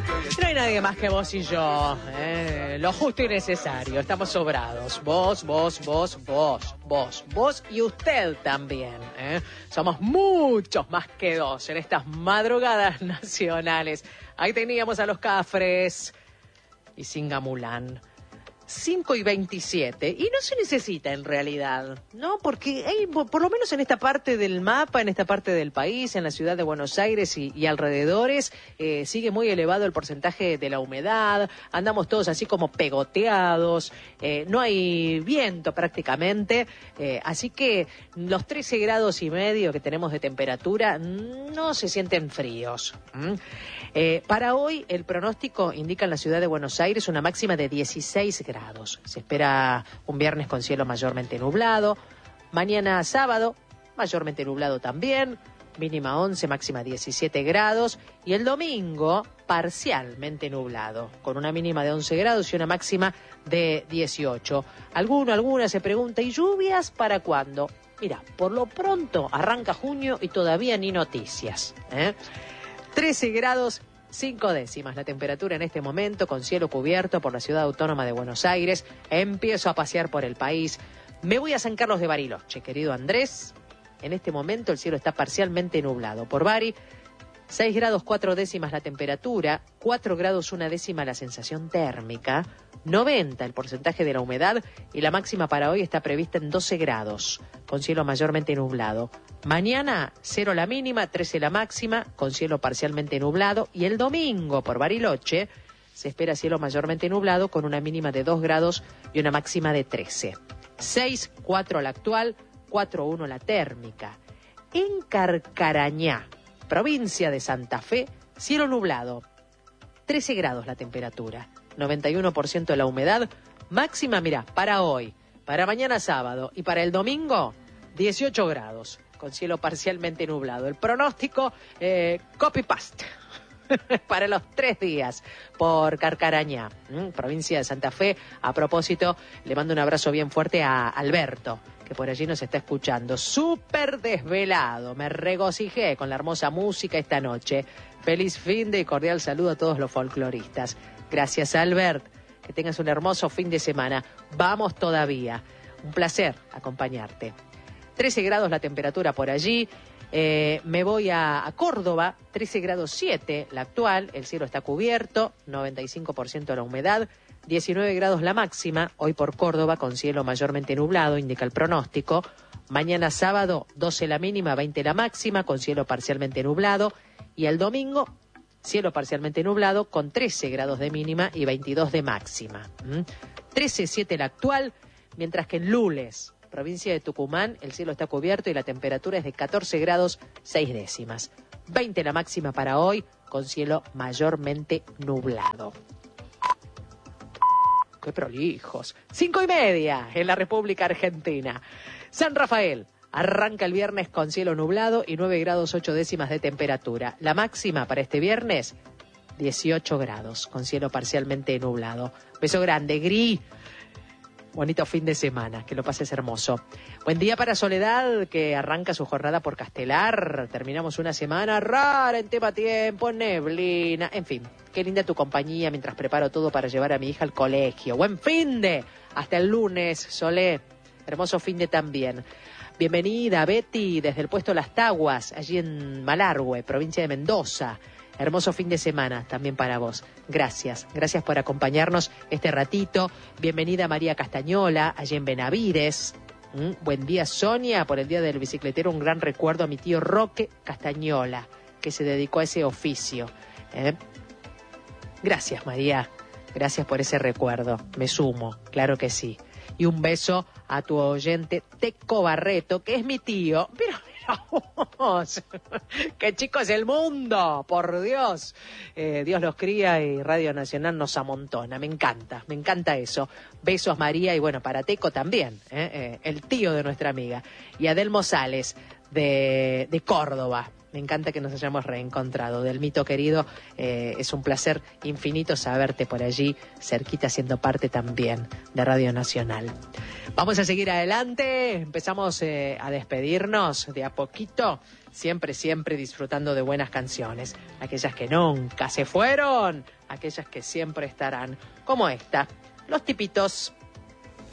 No hay nadie más que vos y yo, lo justo y necesario, estamos sobrados. Vos y usted también. Somos muchos más que dos en estas madrugadas nacionales. Ahí teníamos a los Cafres y Singamulán. 5:27, y no se necesita en realidad, ¿no? Porque hay, por lo menos en esta parte del mapa, en esta parte del país, en la ciudad de Buenos Aires y alrededores, sigue muy elevado el porcentaje de la humedad, andamos todos así como pegoteados, no hay viento prácticamente, así que los 13 grados y medio que tenemos de temperatura no se sienten fríos. Para hoy el pronóstico indica en la ciudad de Buenos Aires una máxima de 16 grados. Se espera un viernes con cielo mayormente nublado. Mañana sábado, mayormente nublado también. Mínima 11, máxima 17 grados. Y el domingo, parcialmente nublado, con una mínima de 11 grados y una máxima de 18. Alguna se pregunta, ¿y lluvias para cuándo? Mira, por lo pronto arranca junio y todavía ni noticias. 13 grados 5 décimas la temperatura en este momento, con cielo cubierto por la ciudad autónoma de Buenos Aires. Empiezo a pasear por el país. Me voy a San Carlos de Bariloche, querido Andrés. En este momento el cielo está parcialmente nublado. Por Bari, 6 grados 4 décimas la temperatura, 4 grados 1 décima la sensación térmica, 90 el porcentaje de la humedad y la máxima para hoy está prevista en 12 grados, con cielo mayormente nublado. Mañana 0 la mínima, 13 la máxima, con cielo parcialmente nublado. Y el domingo por Bariloche se espera cielo mayormente nublado con una mínima de 2 grados y una máxima de 13. 6,4 la actual, 4,1 la térmica. En Carcarañá, provincia de Santa Fe, cielo nublado, 13 grados la temperatura, 91% la humedad, máxima, mira, para hoy, para mañana sábado y para el domingo, 18 grados, con cielo parcialmente nublado. El pronóstico, copy-paste, para los 3 días por Carcarañá, provincia de Santa Fe. A propósito, le mando un abrazo bien fuerte a Alberto, que por allí nos está escuchando. Súper desvelado, me regocijé con la hermosa música esta noche. Feliz fin de y cordial saludo a todos los folcloristas. Gracias, Albert, que tengas un hermoso fin de semana. Vamos todavía, un placer acompañarte. 13 grados la temperatura por allí. Me voy a Córdoba, 13 grados 7 la actual, el cielo está cubierto, 95% la humedad, 19 grados la máxima, hoy por Córdoba con cielo mayormente nublado, indica el pronóstico. Mañana sábado, 12 la mínima, 20 la máxima, con cielo parcialmente nublado. Y el domingo, cielo parcialmente nublado, con 13 grados de mínima y 22 de máxima. 13,7 la actual, mientras que en Lules, provincia de Tucumán, el cielo está cubierto y la temperatura es de 14 grados 6 décimas. 20 la máxima para hoy, con cielo mayormente nublado. ¡Qué prolijos! 5:30 en la República Argentina. San Rafael arranca el viernes con cielo nublado y 9 grados 8 décimas de temperatura. La máxima para este viernes, 18 grados, con cielo parcialmente nublado. Beso grande, Gris. Bonito fin de semana, que lo pases hermoso. Buen día para Soledad, que arranca su jornada por Castelar. Terminamos una semana rara en tema tiempo, neblina, en fin. Qué linda tu compañía mientras preparo todo para llevar a mi hija al colegio. Buen fin de, hasta el lunes, Solé. Hermoso fin de también. Bienvenida, Betty, desde el puesto Las Taguas, allí en Malargüe, provincia de Mendoza. Hermoso fin de semana también para vos. Gracias por acompañarnos este ratito. Bienvenida María Castañola, allí en Benavides. Buen día Sonia, por el Día del Bicicletero un gran recuerdo a mi tío Roque Castañola, que se dedicó a ese oficio. Gracias María, gracias por ese recuerdo. Me sumo, claro que sí. Y un beso a tu oyente Teco Barreto, que es mi tío. Mira vos, qué chico es el mundo, por Dios. Dios los cría y Radio Nacional nos amontona. Me encanta eso. Besos María y bueno, para Teco también, el tío de nuestra amiga. Y Adelmo Sales de Córdoba. Me encanta que nos hayamos reencontrado. Del Mito querido, es un placer infinito saberte por allí, cerquita, siendo parte también de Radio Nacional. Vamos a seguir adelante, empezamos a despedirnos de a poquito, siempre disfrutando de buenas canciones. Aquellas que nunca se fueron, aquellas que siempre estarán, como esta, Los Tipitos.